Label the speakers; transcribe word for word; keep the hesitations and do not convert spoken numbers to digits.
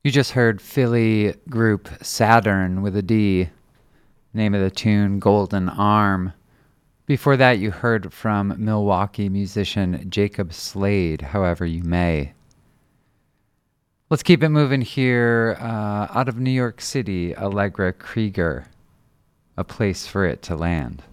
Speaker 1: You just heard Philly group Saturn with a D, name of the tune Golden Arm. Before that, you heard from Milwaukee musician Jacob Slade, However You May. Let's keep it moving here. Uh, out of New York City, Allegra Krieger, A Place for It to Land.